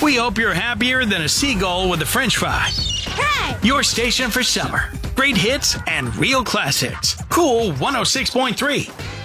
We hope you're happier than a seagull with a french fry. Hey! Your station for summer. Great hits and real classics. Cool 106.3.